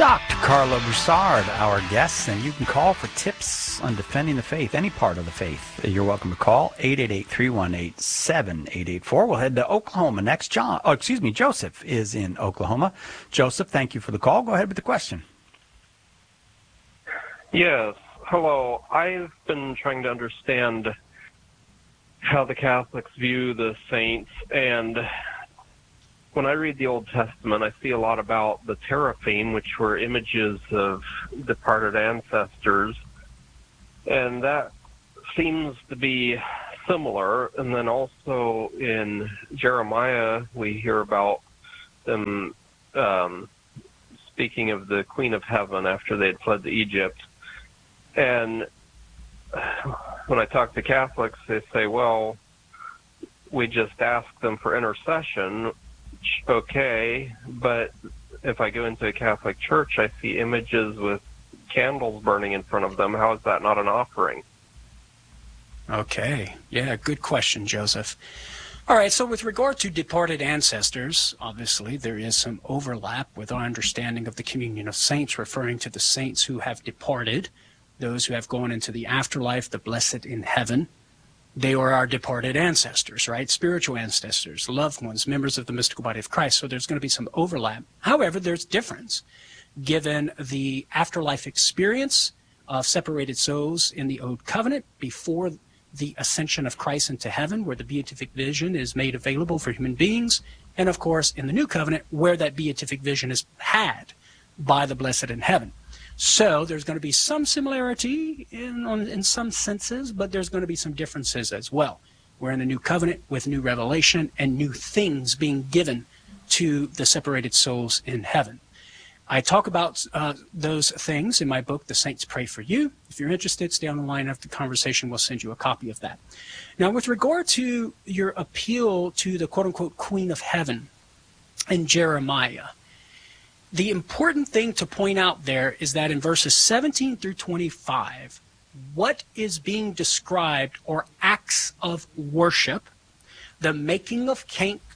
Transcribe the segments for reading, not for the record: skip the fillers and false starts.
Dr. Carla Broussard, our guest, and you can call for tips on defending the faith, any part of the faith. You're welcome to call 888-318-7884. We'll head to Oklahoma next. Joseph is in Oklahoma. Joseph, thank you for the call. Go ahead with the question. Yes. Hello. I've been trying to understand how the Catholics view the saints, and when I read the Old Testament, I see a lot about the teraphim, which were images of departed ancestors, and that seems to be similar. And then also in Jeremiah, we hear about them speaking of the Queen of Heaven after they had fled to Egypt. And when I talk to Catholics, they say, well, we just ask them for intercession. Okay, but if I go into a Catholic church, I see images with candles burning in front of them. How is that not an offering? Okay. Yeah, good question, Joseph. All right, so with regard to departed ancestors, obviously there is some overlap with our understanding of the communion of saints, referring to the saints who have departed, those who have gone into the afterlife, the blessed in heaven. They are our departed ancestors, right? Spiritual ancestors, loved ones, members of the mystical body of Christ. So there's going to be some overlap. However, there's difference given the afterlife experience of separated souls in the Old Covenant before the ascension of Christ into heaven, where the beatific vision is made available for human beings, and of course in the New Covenant, where that beatific vision is had by the blessed in heaven. So there's going to be some similarity in some senses, but there's going to be some differences as well. We're in the New Covenant with new revelation and new things being given to the separated souls in heaven. I talk about those things in my book, The Saints Pray for You. If you're interested, stay on the line after the conversation. We'll send you a copy of that. Now, with regard to your appeal to the quote-unquote Queen of Heaven in Jeremiah, the important thing to point out there is that in verses 17 through 25, what is being described are acts of worship, the making of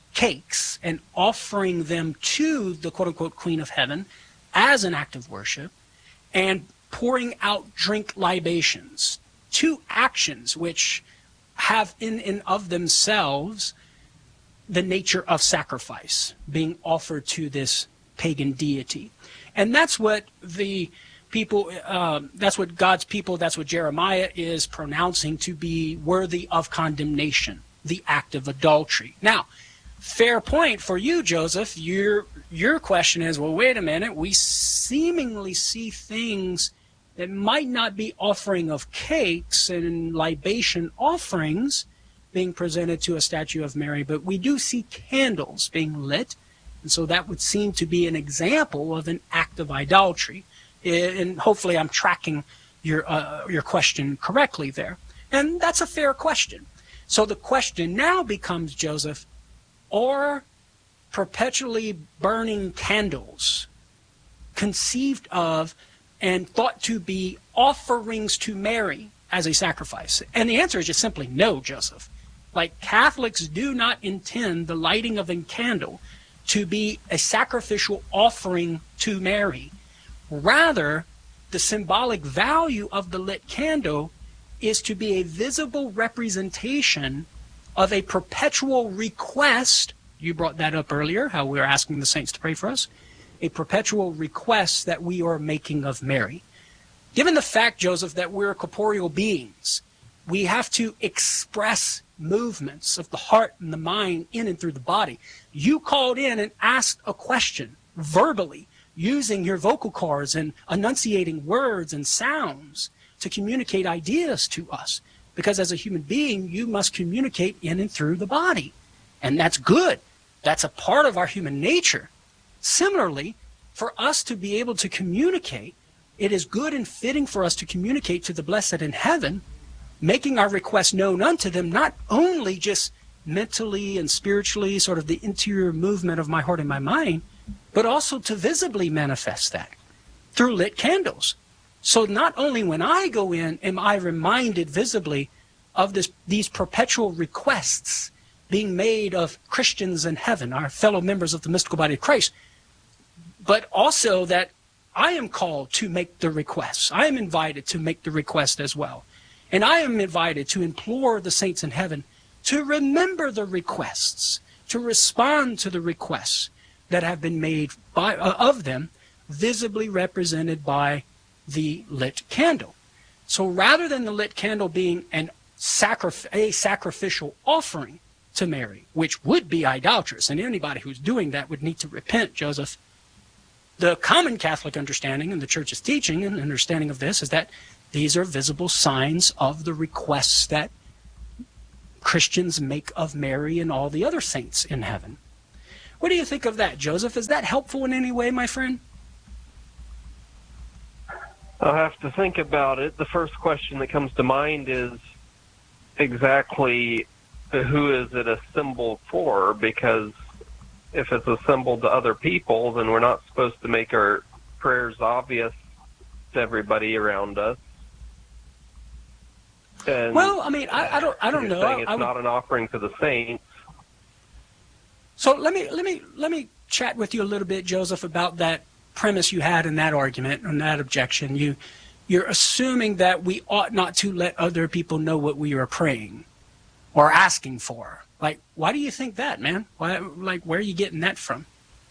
cakes and offering them to the quote-unquote Queen of Heaven as an act of worship, and pouring out drink libations. Two actions which have in and of themselves the nature of sacrifice being offered to this pagan deity. And that's what the people, that's what God's people, that's what Jeremiah is pronouncing to be worthy of condemnation, the act of adultery. Now, fair point for you, Joseph. Your question is, well, wait a minute, we seemingly see things that might not be offering of cakes and libation offerings being presented to a statue of Mary, but we do see candles being lit. And so that would seem to be an example of an act of idolatry. And hopefully I'm tracking your question correctly there. And that's a fair question. So the question now becomes, Joseph, are perpetually burning candles conceived of and thought to be offerings to Mary as a sacrifice? And the answer is just simply no, Joseph. Like, Catholics do not intend the lighting of a candle to be a sacrificial offering to Mary. Rather, the symbolic value of the lit candle is to be a visible representation of a perpetual request. You brought that up earlier, how we are asking the saints to pray for us. A perpetual request that we are making of Mary. Given the fact, Joseph, that we're corporeal beings, we have to express movements of the heart and the mind in and through the body. You called in and asked a question verbally, using your vocal cords and enunciating words and sounds to communicate ideas to us. Because as a human being, you must communicate in and through the body. And that's good. That's a part of our human nature. Similarly, for us to be able to communicate, it is good and fitting for us to communicate to the blessed in heaven, making our requests known unto them, not only just mentally and spiritually, sort of the interior movement of my heart and my mind, but also to visibly manifest that through lit candles. So not only when I go in am I reminded visibly of these perpetual requests being made of Christians in heaven, our fellow members of the mystical body of Christ, but also that I am called to make the requests. I am invited to make the request as well. And I am invited to implore the saints in heaven to remember the requests, to respond to the requests that have been made of them, visibly represented by the lit candle. So rather than the lit candle being a sacrificial offering to Mary, which would be idolatrous, and anybody who's doing that would need to repent, Joseph, the common Catholic understanding and the Church's teaching and understanding of this is that these are visible signs of the requests that Christians make of Mary and all the other saints in heaven. What do you think of that, Joseph? Is that helpful in any way, my friend? I'll have to think about it. The first question that comes to mind is exactly who is it a symbol for? Because if it's a symbol to other people, then we're not supposed to make our prayers obvious to everybody around us. And well, I mean, I don't know. It's not an offering to the saints. So let me chat with you a little bit, Joseph, about that premise you had in that argument, and that objection. You're assuming that we ought not to let other people know what we are praying or asking for. Like, why do you think that, man? Why, like, where are you getting that from?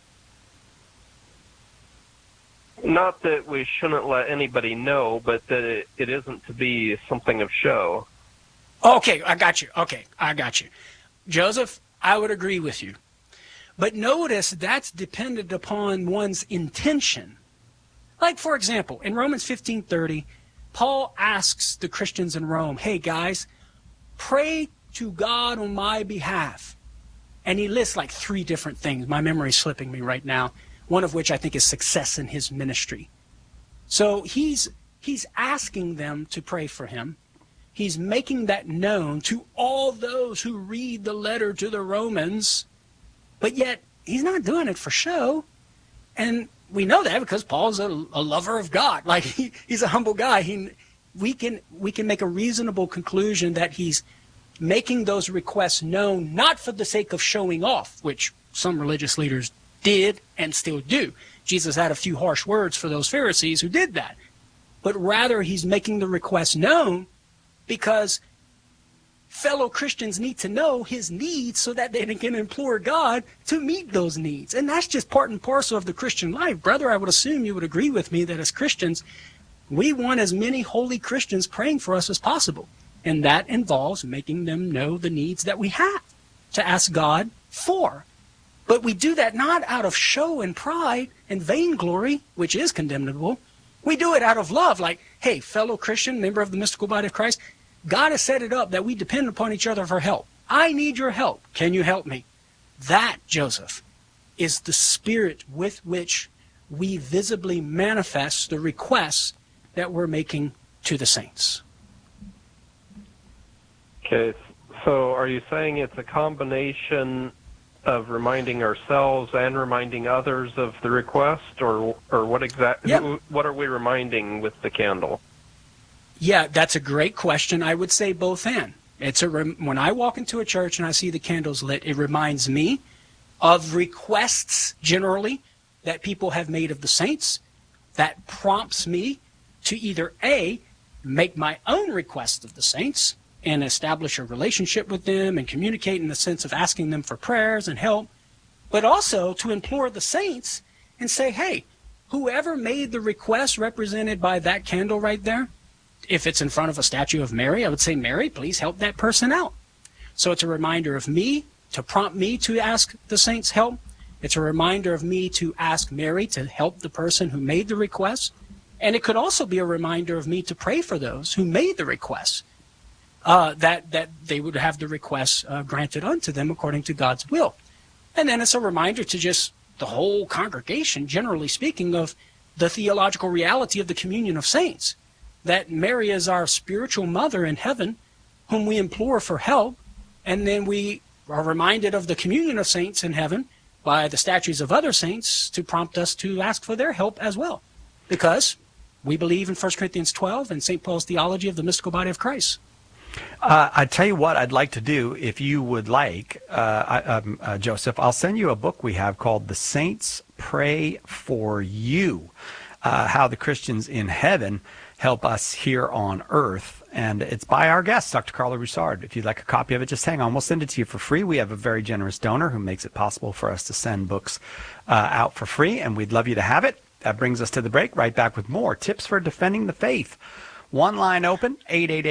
Not that we shouldn't let anybody know, but that it isn't to be something of show. Okay, I got you. Okay, I got you. Joseph, I would agree with you. But notice that's dependent upon one's intention. Like, for example, in Romans 15:30, Paul asks the Christians in Rome, hey, guys, pray to God on my behalf. And he lists like 3 different things. My memory's slipping me right now. One of which I think is success in his ministry. So he's asking them to pray for him. He's making that known to all those who read the letter to the Romans, but yet he's not doing it for show. And we know that because Paul's a lover of God. Like he's a humble guy. We can make a reasonable conclusion that he's making those requests known not for the sake of showing off, which some religious leaders did and still do. Jesus had a few harsh words for those Pharisees who did that. But rather, he's making the request known because fellow Christians need to know his needs so that they can implore God to meet those needs. And that's just part and parcel of the Christian life. Brother, I would assume you would agree with me that as Christians, we want as many holy Christians praying for us as possible. And that involves making them know the needs that we have to ask God for. But we do that not out of show and pride and vainglory, which is condemnable. We do it out of love, like, hey, fellow Christian, member of the mystical body of Christ, God has set it up that we depend upon each other for help. I need your help. Can you help me? That, Joseph, is the spirit with which we visibly manifest the requests that we're making to the saints. Okay, so are you saying it's a combination of reminding ourselves and reminding others of the request, or what exactly? Yeah. What are we reminding with the candle? Yeah, that's a great question. I would say both and. When I walk into a church and I see the candles lit, it reminds me of requests generally that people have made of the saints. That prompts me to either A, make my own request of the saints and establish a relationship with them and communicate in the sense of asking them for prayers and help, but also to implore the saints and say, hey, whoever made the request represented by that candle right there, if it's in front of a statue of Mary, I would say, Mary, please help that person out. So it's a reminder of me to prompt me to ask the saints help. It's a reminder of me to ask Mary to help the person who made the request. And it could also be a reminder of me to pray for those who made the request. That they would have the requests granted unto them according to God's will. And then it's a reminder to just the whole congregation, generally speaking, of the theological reality of the communion of saints, that Mary is our spiritual mother in heaven, whom we implore for help, and then we are reminded of the communion of saints in heaven by the statues of other saints to prompt us to ask for their help as well, because we believe in 1 Corinthians 12 and St. Paul's theology of the mystical body of Christ. I tell you what I'd like to do, if you would like, Joseph, I'll send you a book we have called The Saints Pray for You. how the Christians in heaven help us here on earth. And it's by our guest, Dr. Carlo Broussard. If you'd like a copy of it, just hang on. We'll send it to you for free. We have a very generous donor who makes it possible for us to send books out for free, and we'd love you to have it. That brings us to the break. Right back with more tips for defending the faith. One line open,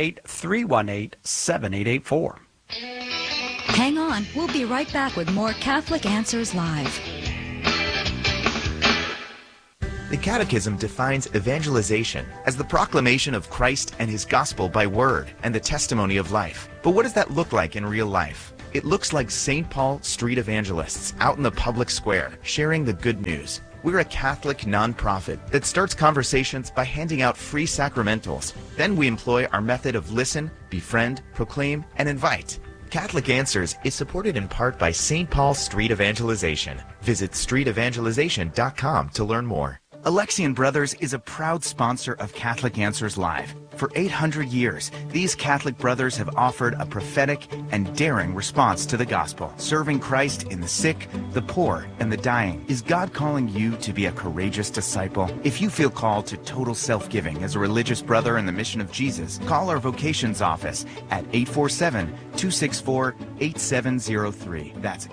888-318-7884. Hang on. We'll be right back with more Catholic Answers Live. The Catechism defines evangelization as the proclamation of Christ and his gospel by word and the testimony of life. But what does that look like in real life? It looks like St. Paul street evangelists out in the public square sharing the good news. We're a Catholic nonprofit that starts conversations by handing out free sacramentals. Then we employ our method of listen, befriend, proclaim, and invite. Catholic Answers is supported in part by St. Paul Street Evangelization. Visit streetevangelization.com to learn more. Alexian Brothers is a proud sponsor of Catholic Answers Live. For 800 years, these Catholic brothers have offered a prophetic and daring response to the gospel, serving Christ in the sick, the poor, and the dying. Is God calling you to be a courageous disciple? If you feel called to total self-giving as a religious brother in the mission of Jesus, call our vocations office at 847-264-8703. That's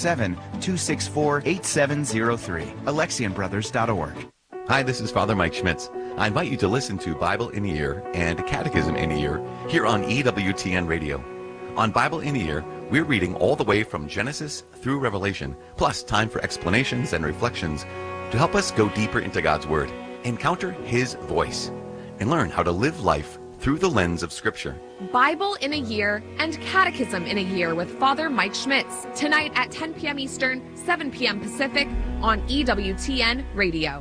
847-264-8703. AlexianBrothers.org. Hi, this is Father Mike Schmitz. I invite you to listen to Bible in a Year and Catechism in a Year here on EWTN Radio. On Bible in a Year, we're reading all the way from Genesis through Revelation, plus time for explanations and reflections to help us go deeper into God's Word, encounter His voice, and learn how to live life through the lens of Scripture. Bible in a Year and Catechism in a Year with Father Mike Schmitz, tonight at 10 p.m. Eastern, 7 p.m. Pacific on EWTN Radio.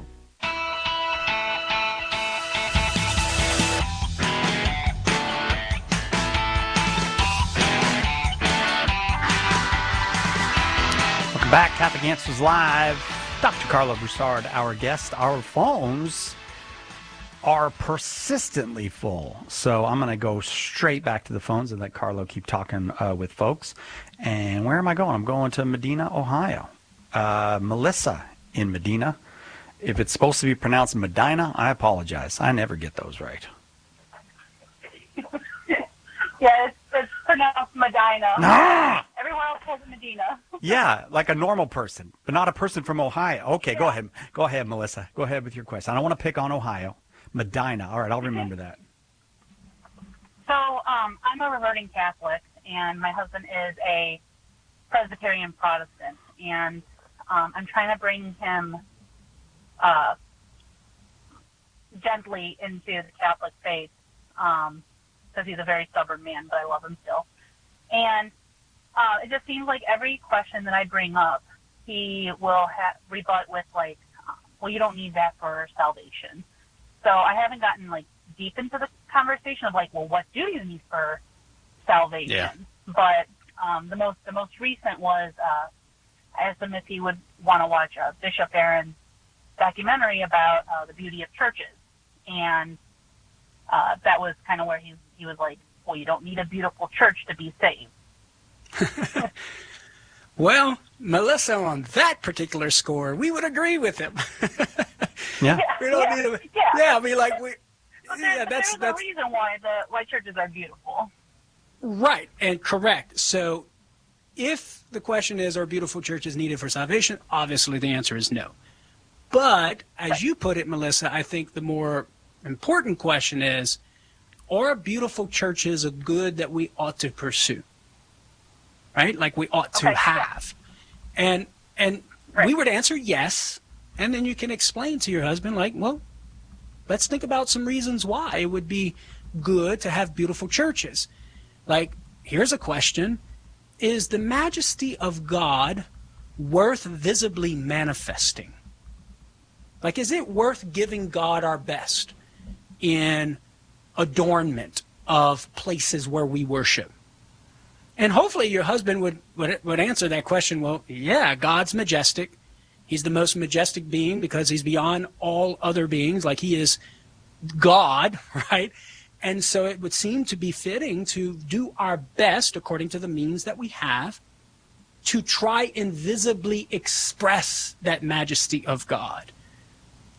Back, Catholic Answers Live. Dr. Carlo Broussard, our guest. Our phones are persistently full, so I'm going to go straight back to the phones and let Carlo keep talking with folks. And where am I going? I'm going to Medina, Ohio. Melissa in Medina. If it's supposed to be pronounced Medina, I apologize. I never get those right. Yeah, it's pronounced Medina. No! Everyone else calls it Medina. Yeah, like a normal person, but not a person from Ohio. Okay, yeah. Go ahead, Melissa. Go ahead with your question. I don't want to pick on Ohio. Medina. All right, I'll remember that. So I'm a reverting Catholic, and my husband is a Presbyterian Protestant, and I'm trying to bring him gently into the Catholic faith. Because he's a very stubborn man, but I love him still. And it just seems like every question that I bring up, he will rebut with, like, well, you don't need that for salvation. So I haven't gotten, like, deep into the conversation of, like, well, what do you need for salvation? Yeah. But the most recent was I asked him if he would want to watch Bishop Barron's documentary about the beauty of churches. And that was kind of where he was like, well, you don't need a beautiful church to be saved. Well, Melissa, on that particular score, we would agree with him. Yeah. We don't need a, yeah, I mean, like, that's a reason why churches are beautiful. Right, and correct. So if the question is, are beautiful churches needed for salvation? Obviously, the answer is no. But as you put it, Melissa, I think the more important question is, are beautiful churches a good that we ought to pursue? Right? Like we ought to have. And we would answer yes, and then you can explain to your husband, like, well, let's think about some reasons why it would be good to have beautiful churches. Like, here's a question. Is the majesty of God worth visibly manifesting? Like, is it worth giving God our best in adornment of places where we worship? And hopefully your husband would answer that question, well, yeah, God's majestic. He's the most majestic being because he's beyond all other beings, like he is God, right? And so it would seem to be fitting to do our best, according to the means that we have, to try and visibly express that majesty of God.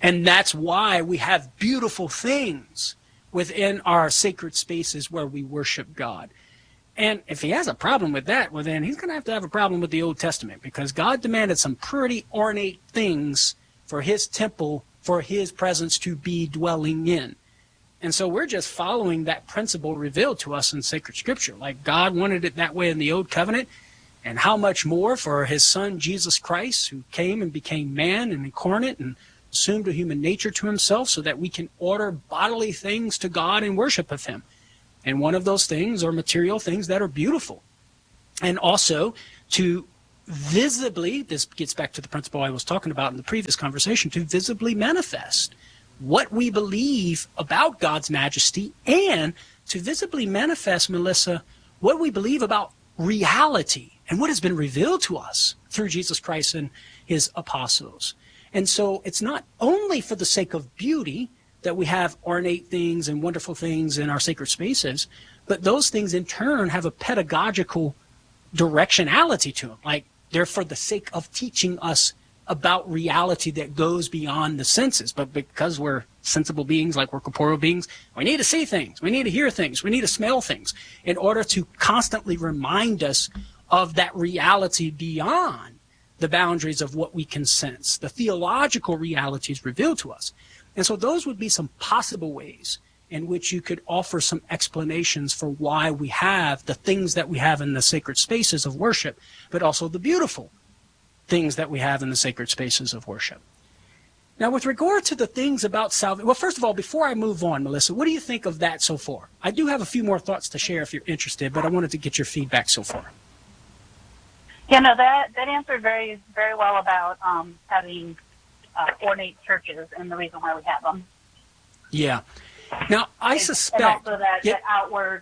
And that's why we have beautiful things within our sacred spaces where we worship God. And if he has a problem with that, well, then he's going to have a problem with the Old Testament, because God demanded some pretty ornate things for his temple, for his presence to be dwelling in. And so we're just following that principle revealed to us in sacred scripture. Like God wanted it that way in the Old Covenant, and how much more for his son Jesus Christ, who came and became man and incarnate and assumed a human nature to himself so that we can order bodily things to God and worship of him. And one of those things are material things that are beautiful. And also to visibly, this gets back to the principle I was talking about in the previous conversation, to visibly manifest what we believe about God's majesty, and to visibly manifest, Melissa, what we believe about reality and what has been revealed to us through Jesus Christ and his apostles. And so it's not only for the sake of beauty that we have ornate things and wonderful things in our sacred spaces, but those things in turn have a pedagogical directionality to them. Like they're for the sake of teaching us about reality that goes beyond the senses. But because we're sensible beings, like we're corporeal beings, we need to see things, we need to hear things, we need to smell things in order to constantly remind us of that reality beyond the boundaries of what we can sense, the theological realities revealed to us. And so those would be some possible ways in which you could offer some explanations for why we have the things that we have in the sacred spaces of worship, but also the beautiful things that we have in the sacred spaces of worship. Now, with regard to the things about salvation, well, first of all, before I move on, Melissa, what do you think of that so far? I do have a few more thoughts to share if you're interested, but I wanted to get your feedback so far. Yeah, no, that answered very, very well about having ornate churches and the reason why we have them. Yeah. Now, I suspect... And also that outward,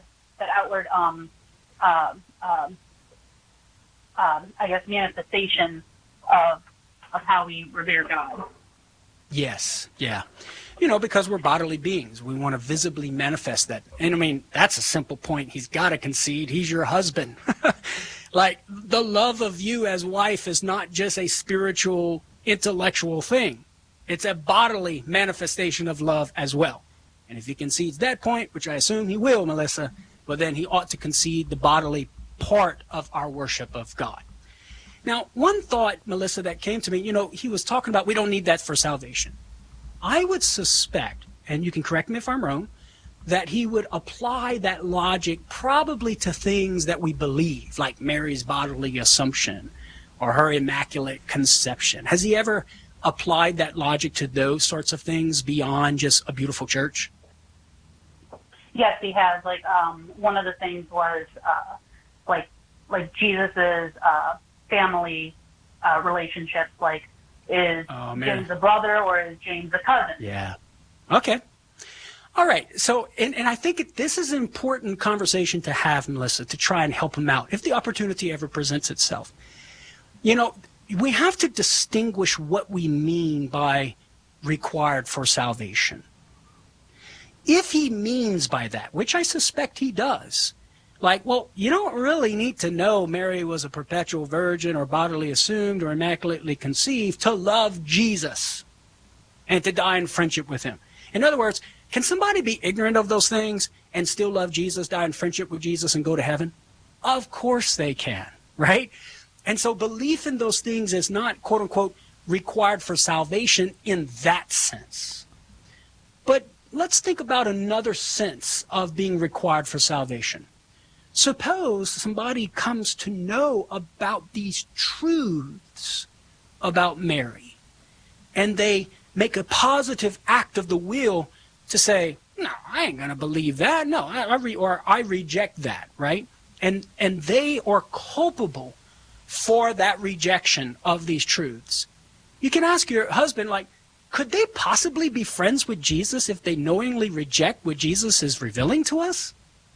I guess, manifestation of how we revere God. Yes, yeah. You know, because we're bodily beings. We want to visibly manifest that. And, I mean, that's a simple point. He's got to concede. He's your husband. Like, the love of you as wife is not just a spiritual, intellectual thing. It's a bodily manifestation of love as well. And if he concedes that point, which I assume he will, Melissa, well, then he ought to concede the bodily part of our worship of God. Now, one thought, Melissa, that came to me, you know, he was talking about we don't need that for salvation. I would suspect, and you can correct me if I'm wrong, that he would apply that logic probably to things that we believe, like Mary's bodily assumption or her immaculate conception. Has he ever applied that logic to those sorts of things beyond just a beautiful church? Yes, he has. Like, one of the things was like Jesus's family relationships. Like, is James a brother or is James a cousin? Yeah. Okay. All right. So, and I think this is an important conversation to have, Melissa, to try and help him out if the opportunity ever presents itself. You know, we have to distinguish what we mean by required for salvation. If he means by that, which I suspect he does, like, well, you don't really need to know Mary was a perpetual virgin or bodily assumed or immaculately conceived to love Jesus and to die in friendship with him. In other words, can somebody be ignorant of those things and still love Jesus, die in friendship with Jesus, and go to heaven? Of course they can, right? And so belief in those things is not, quote unquote, required for salvation in that sense. But let's think about another sense of being required for salvation. Suppose somebody comes to know about these truths about Mary, and they make a positive act of the will to say, no, I ain't going to believe that. No, I reject that, right? And they are culpable for that rejection of these truths. You can ask your husband, like, could they possibly be friends with Jesus if they knowingly reject what Jesus is revealing to us?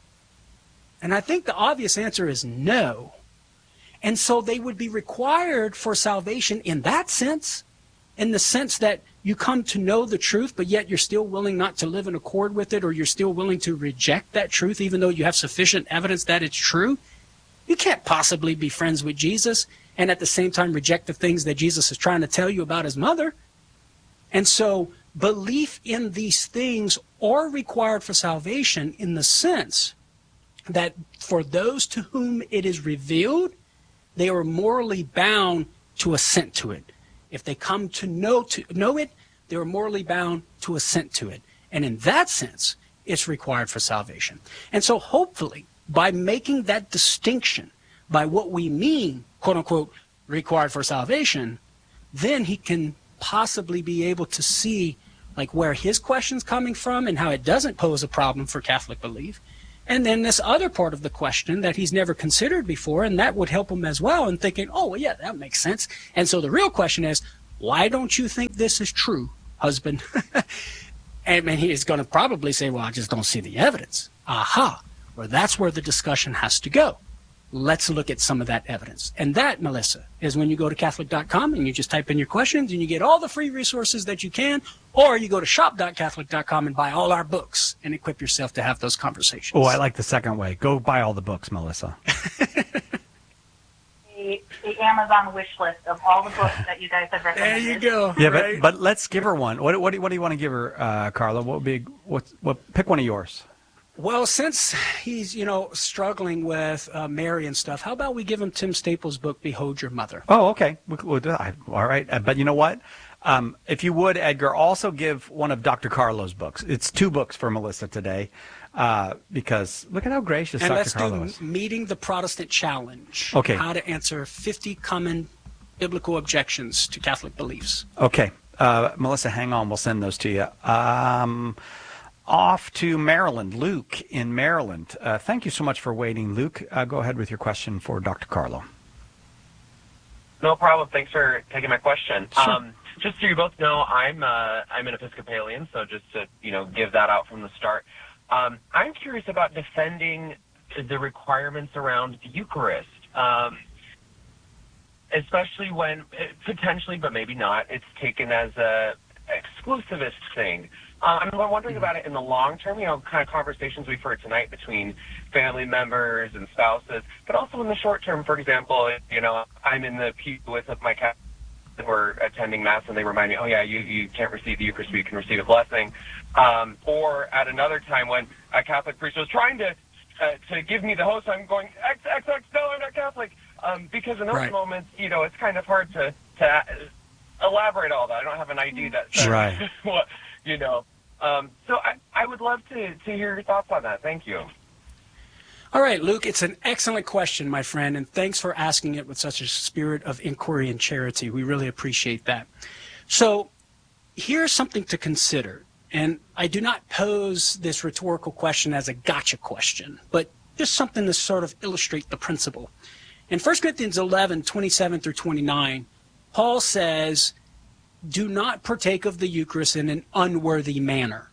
And I think the obvious answer is no. And so they would be required for salvation in that sense, in the sense that you come to know the truth, but yet you're still willing not to live in accord with it, or you're still willing to reject that truth even though you have sufficient evidence that it's true. You can't possibly be friends with Jesus and at the same time reject the things that Jesus is trying to tell you about his mother. And so belief in these things are required for salvation in the sense that for those to whom it is revealed, they are morally bound to assent to it. If they come to know it, they are morally bound to assent to it. And in that sense, it's required for salvation. And so hopefully, by making that distinction, by what we mean, quote unquote, required for salvation, then he can possibly be able to see like where his question's coming from and how it doesn't pose a problem for Catholic belief. And then this other part of the question that he's never considered before, and that would help him as well in thinking, oh, well, yeah, that makes sense. And so the real question is, why don't you think this is true, husband? And he is going to probably say, well, I just don't see the evidence. Aha. Well, that's where the discussion has to go. Let's look at some of that evidence. And that, Melissa, is when you go to Catholic.com and you just type in your questions and you get all the free resources that you can, or you go to shop.catholic.com and buy all our books and equip yourself to have those conversations. Oh, I like the second way. Go buy all the books, Melissa. The Amazon wish list of all the books that you guys have recommended. There you go. Yeah, right? but let's give her one. What do you want to give her, Carla? What would be pick one of yours? Well, since he's, struggling with Mary and stuff, how about we give him Tim Staples' book, Behold Your Mother? Oh, okay. We'll do that. All right. But you know what? If you would, Edgar, also give one of Dr. Carlo's books. It's 2 books for Melissa today because look at how gracious and Dr. Carlo is. let's do Meeting the Protestant Challenge. Okay. How to answer 50 common biblical objections to Catholic beliefs. Okay. Melissa, hang on. We'll send those to you. Off to Maryland. Luke in Maryland. Thank you so much for waiting, Luke. Go ahead with your question for Dr. Carlo. No problem. Thanks for taking my question. Sure. Just so you both know, I'm an Episcopalian, so just to give that out from the start. I'm curious about defending the requirements around the Eucharist, especially when potentially, but maybe not, it's taken as a exclusivist thing. I'm wondering about it in the long term, kind of conversations we've heard tonight between family members and spouses, but also in the short term. For example, I'm in the pew with my Catholic who are attending Mass, and they remind me, oh, yeah, you can't receive the Eucharist, but you can receive a blessing. Or at another time when a Catholic priest was trying to give me the host, I'm going, no, I'm not Catholic. Because in those moments, it's kind of hard to elaborate all that. I don't have an ID that says what. So I would love to hear your thoughts on that. Thank you. All right, Luke, it's an excellent question, my friend, and thanks for asking it with such a spirit of inquiry and charity. We really appreciate that. So here's something to consider, and I do not pose this rhetorical question as a gotcha question, but just something to sort of illustrate the principle. In 1 Corinthians 11, 27 through 29, Paul says, do not partake of the Eucharist in an unworthy manner,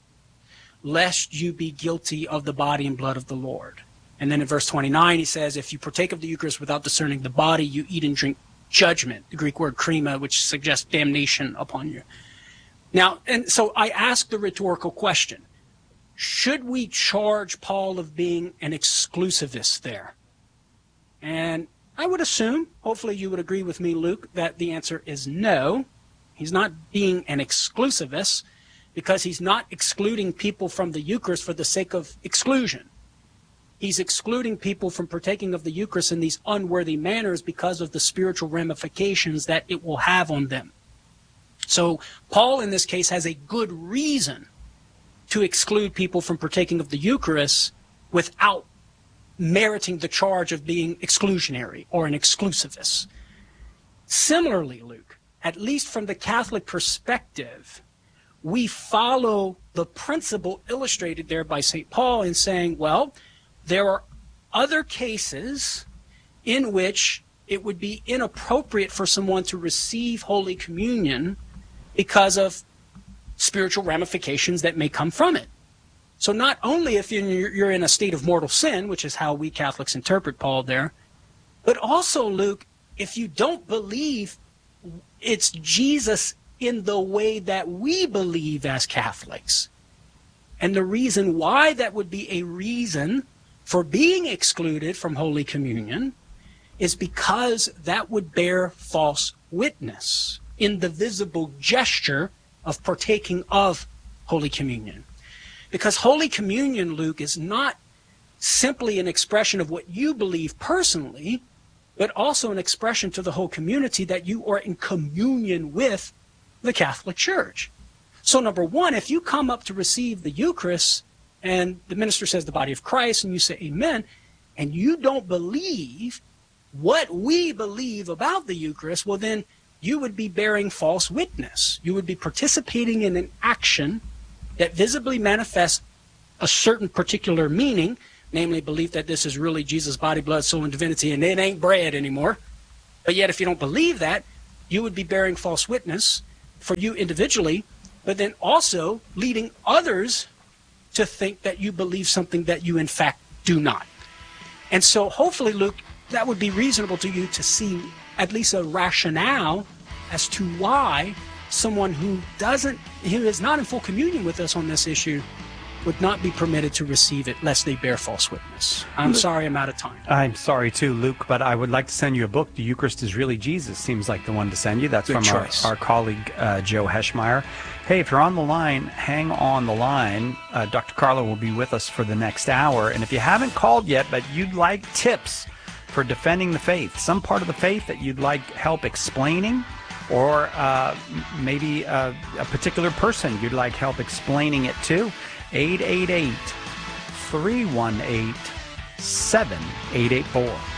lest you be guilty of the body and blood of the Lord. And then in verse 29, he says, if you partake of the Eucharist without discerning the body, you eat and drink judgment, the Greek word krima, which suggests damnation upon you. Now, and so I ask the rhetorical question, should we charge Paul of being an exclusivist there? And I would assume, hopefully you would agree with me, Luke, that the answer is no. He's not being an exclusivist because he's not excluding people from the Eucharist for the sake of exclusion. He's excluding people from partaking of the Eucharist in these unworthy manners because of the spiritual ramifications that it will have on them. So Paul, in this case, has a good reason to exclude people from partaking of the Eucharist without meriting the charge of being exclusionary or an exclusivist. Similarly, Luke, at least from the Catholic perspective, we follow the principle illustrated there by St. Paul in saying, well, there are other cases in which it would be inappropriate for someone to receive Holy Communion because of spiritual ramifications that may come from it. So not only if you're in a state of mortal sin, which is how we Catholics interpret Paul there, but also, Luke, if you don't believe it's Jesus in the way that we believe as Catholics. And the reason why that would be a reason for being excluded from Holy Communion is because that would bear false witness in the visible gesture of partaking of Holy Communion. Because Holy Communion, Luke, is not simply an expression of what you believe personally, but also an expression to the whole community that you are in communion with the Catholic Church. So number one, if you come up to receive the Eucharist and the minister says the body of Christ and you say amen, and you don't believe what we believe about the Eucharist, well then you would be bearing false witness. You would be participating in an action that visibly manifests a certain particular meaning, namely belief that this is really Jesus' body, blood, soul, and divinity, and it ain't bread anymore. But yet if you don't believe that, you would be bearing false witness for you individually, but then also leading others to think that you believe something that you in fact do not. And so hopefully, Luke, that would be reasonable to you to see at least a rationale as to why someone who is not in full communion with us on this issue would not be permitted to receive it lest they bear false witness. I'm sorry, I'm out of time. I'm sorry too, Luke, but I would like to send you a book. The Eucharist is Really Jesus seems like the one to send you. That's Good from choice. our colleague, Joe Heschmeyer. Hey, if you're on the line, hang on the line. Dr. Carlo will be with us for the next hour. And if you haven't called yet, but you'd like tips for defending the faith, some part of the faith that you'd like help explaining, or maybe a particular person you'd like help explaining it to, 888-318-7884.